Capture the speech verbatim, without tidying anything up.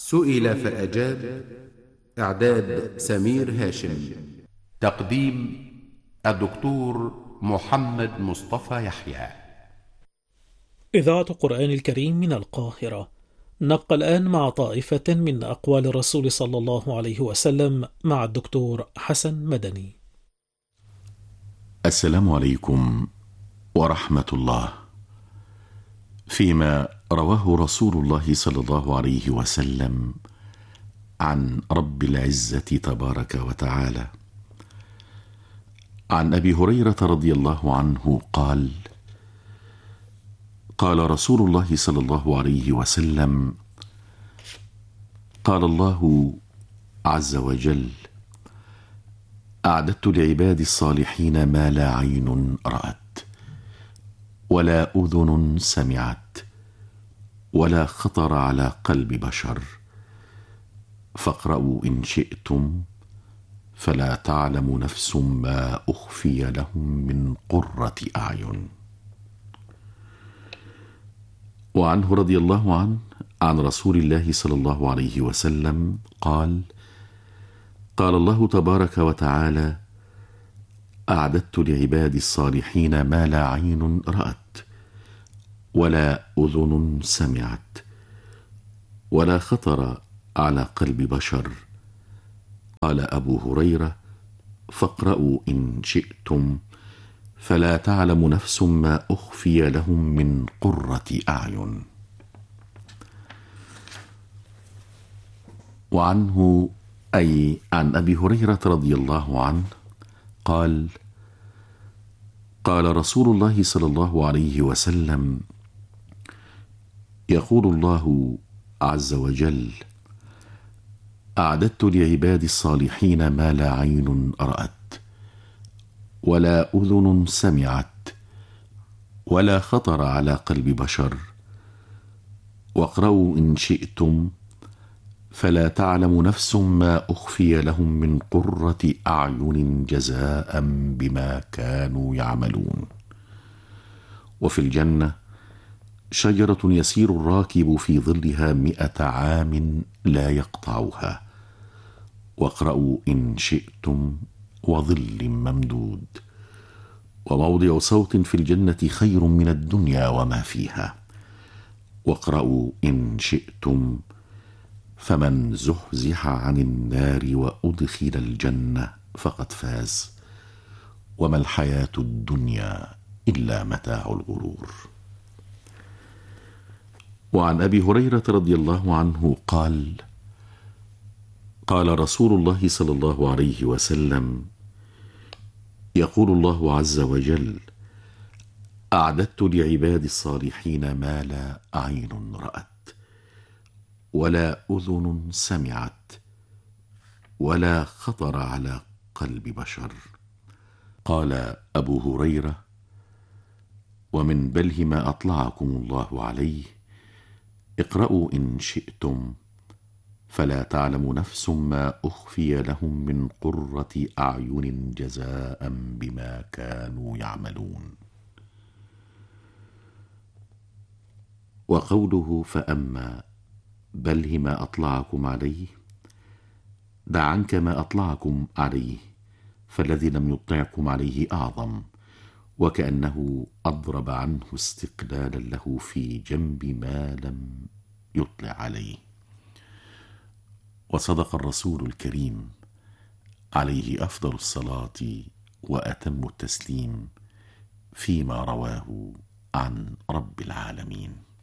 سئل فأجاب. إعداد سمير هاشم. تقديم الدكتور محمد مصطفى يحيى. إذاعة قرآن الكريم من القاهرة. نبقى الآن مع طائفة من أقوال الرسول صلى الله عليه وسلم مع الدكتور حسن مدني. السلام عليكم ورحمة الله. فيما رواه رسول الله صلى الله عليه وسلم عن رب العزة تبارك وتعالى عن أبي هريرة رضي الله عنه قال: قال رسول الله صلى الله عليه وسلم: قال الله عز وجل: أعددت لعبادي الصالحين ما لا عين رأت ولا أذن سمعت ولا خطر على قلب بشر، فاقرأوا إن شئتم فلا تعلم نفس ما أخفي لهم من قرة أعين. وعنه رضي الله عنه عن رسول الله صلى الله عليه وسلم قال: قال الله تبارك وتعالى: أعددت لعبادي الصالحين ما لا عين رأت ولا أذن سمعت ولا خطر على قلب بشر. قال أبو هريرة: فاقرأوا إن شئتم فلا تعلم نفس ما أخفي لهم من قرة أعين. وعنه أي عن أبي هريرة رضي الله عنه قال: قال رسول الله صلى الله عليه وسلم: يقول الله عز وجل: أعددت لعبادي الصالحين ما لا عين رأت ولا أذن سمعت ولا خطر على قلب بشر، واقرأوا إن شئتم فلا تعلم نفس ما أخفي لهم من قرة أعين جزاء بما كانوا يعملون. وفي الجنة شجرة يسير الراكب في ظلها مئة عام لا يقطعها، واقرأوا إن شئتم وظل ممدود، وموضع صوت في الجنة خير من الدنيا وما فيها، واقرأوا إن شئتم فمن زحزح عن النار وأدخل الجنة فقد فاز، وما الحياة الدنيا إلا متاع الغرور. وعن أبي هريرة رضي الله عنه قال: قال رسول الله صلى الله عليه وسلم: يقول الله عز وجل: أعددت لعبادي الصالحين ما لا عين رأت ولا أذن سمعت ولا خطر على قلب بشر. قال أبو هريرة: ومن بله ما أطلعكم الله عليه، اقرأوا إن شئتم فلا تعلم نفس ما أخفي لهم من قرة أعين جزاء بما كانوا يعملون. وقوله فأما بله ما أطلعكم عليه، دع عنك ما أطلعكم عليه، فالذي لم يطلعكم عليه أعظم، وكأنه أضرب عنه استقلالا له في جنب ما لم يطلع عليه. وصدق الرسول الكريم عليه أفضل الصلاة وأتم التسليم فيما رواه عن رب العالمين.